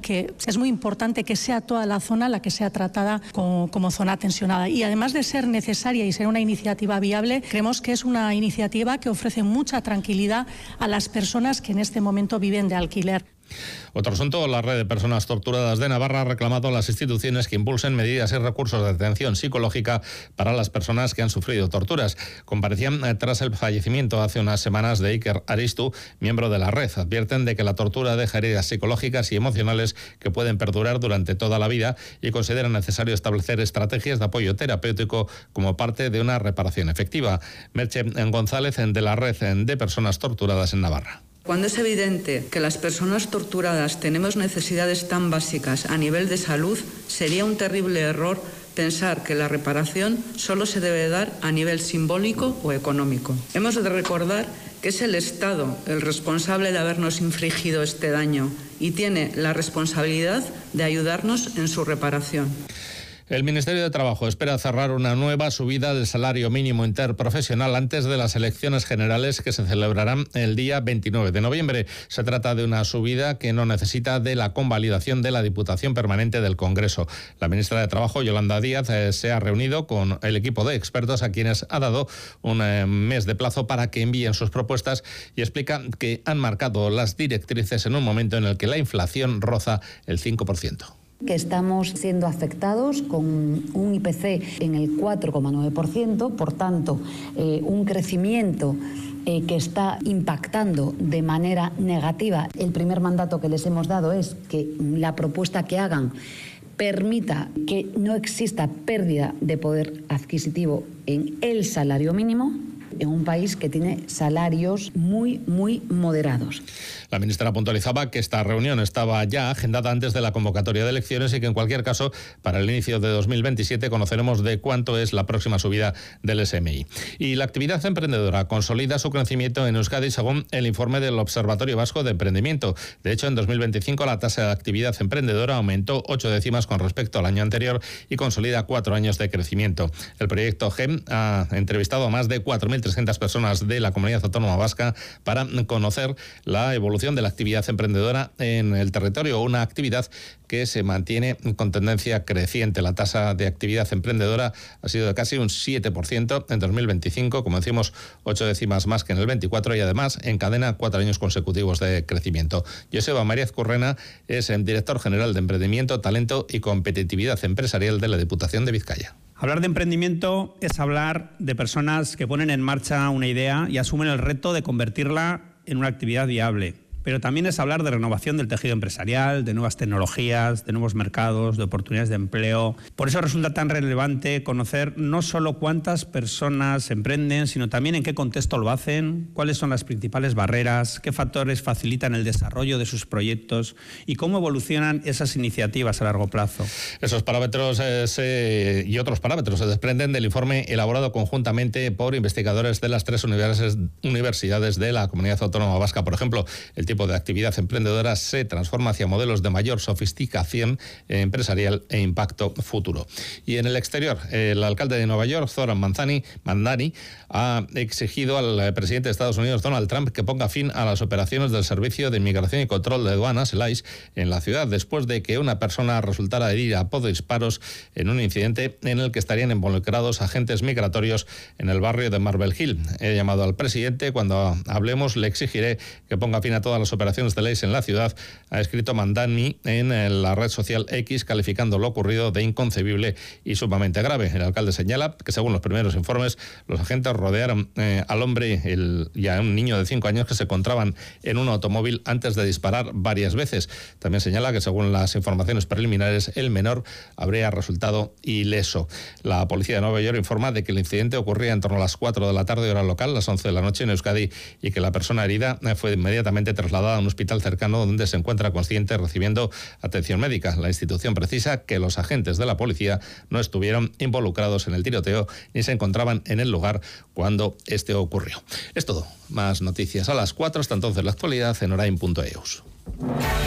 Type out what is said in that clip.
que es muy importante que sea toda la zona la que sea tratada como zona tensionada. Y además de ser necesaria y ser una iniciativa viable, creemos que es una iniciativa que ofrece mucha tranquilidad a las personas que en este momento viven de alquiler. Otro asunto, la red de personas torturadas de Navarra ha reclamado a las instituciones que impulsen medidas y recursos de atención psicológica para las personas que han sufrido torturas. Comparecían tras el fallecimiento hace unas semanas de Iker Aristu, miembro de la red. Advierten de que la tortura deja heridas psicológicas y emocionales que pueden perdurar durante toda la vida y consideran necesario establecer estrategias de apoyo terapéutico como parte de una reparación efectiva. Merche González, de la red de personas torturadas en Navarra. Cuando es evidente que las personas torturadas tenemos necesidades tan básicas a nivel de salud, sería un terrible error pensar que la reparación solo se debe dar a nivel simbólico o económico. Hemos de recordar que es el Estado el responsable de habernos infligido este daño y tiene la responsabilidad de ayudarnos en su reparación. El Ministerio de Trabajo espera cerrar una nueva subida del salario mínimo interprofesional antes de las elecciones generales que se celebrarán el día 29 de noviembre. Se trata de una subida que no necesita de la convalidación de la Diputación Permanente del Congreso. La ministra de Trabajo, Yolanda Díaz, se ha reunido con el equipo de expertos a quienes ha dado un mes de plazo para que envíen sus propuestas y explica que han marcado las directrices en un momento en el que la inflación roza el 5%. Que estamos siendo afectados con un IPC en el 4,9%, por tanto, un crecimiento que está impactando de manera negativa. El primer mandato que les hemos dado es que la propuesta que hagan permita que no exista pérdida de poder adquisitivo en el salario mínimo, en un país que tiene salarios muy moderados. La ministra puntualizaba que esta reunión estaba ya agendada antes de la convocatoria de elecciones y que en cualquier caso para el inicio de 2027 conoceremos de cuánto es la próxima subida del SMI. Y la actividad emprendedora consolida su crecimiento en Euskadi según el informe del Observatorio Vasco de Emprendimiento. De hecho, en 2025 la tasa de actividad emprendedora aumentó 8 décimas con respecto al año anterior y consolida 4 años de crecimiento. El proyecto GEM ha entrevistado a más de 4.300 personas de la Comunidad Autónoma Vasca para conocer la evolución de la actividad emprendedora en el territorio, una actividad que se mantiene con tendencia creciente. La tasa de actividad emprendedora ha sido de casi un 7% en 2025, como decimos, 8 décimas más que en el 24 y además encadena 4 años consecutivos de crecimiento. Joseba María Currena es el director general de Emprendimiento, Talento y Competitividad Empresarial de la Diputación de Vizcaya. Hablar de emprendimiento es hablar de personas que ponen en marcha una idea y asumen el reto de convertirla en una actividad viable. Pero también es hablar de renovación del tejido empresarial, de nuevas tecnologías, de nuevos mercados, de oportunidades de empleo. Por eso resulta tan relevante conocer no solo cuántas personas emprenden, sino también en qué contexto lo hacen, cuáles son las principales barreras, qué factores facilitan el desarrollo de sus proyectos y cómo evolucionan esas iniciativas a largo plazo. Esos parámetros y otros parámetros se desprenden del informe elaborado conjuntamente por investigadores de las 3 universidades de la Comunidad Autónoma Vasca. Por ejemplo, el tipo de actividad emprendedora se transforma hacia modelos de mayor sofisticación empresarial e impacto futuro. Y en el exterior, el alcalde de Nueva York, Zoran Mandani, ha exigido al presidente de Estados Unidos, Donald Trump, que ponga fin a las operaciones del Servicio de Inmigración y Control de Aduanas, el ICE, en la ciudad, después de que una persona resultara herida por disparos en un incidente en el que estarían involucrados agentes migratorios en el barrio de Marble Hill. He llamado al presidente, cuando hablemos le exigiré que ponga fin a todas las operaciones de leyes en la ciudad, ha escrito Mandani en la red social X, calificando lo ocurrido de inconcebible y sumamente grave. El alcalde señala que, según los primeros informes, los agentes rodearon al hombre y a un niño de 5 años que se encontraban en un automóvil antes de disparar varias veces. También señala que, según las informaciones preliminares, el menor habría resultado ileso. La policía de Nueva York informa de que el incidente ocurría en torno a las 4 de la tarde hora local, las 11 de la noche en Euskadi, y que la persona herida fue inmediatamente trasladada a un hospital cercano donde se encuentra consciente recibiendo atención médica. La institución precisa que los agentes de la policía no estuvieron involucrados en el tiroteo ni se encontraban en el lugar cuando este ocurrió. Es todo. Más noticias a las 4. Hasta entonces la actualidad en orain.eus.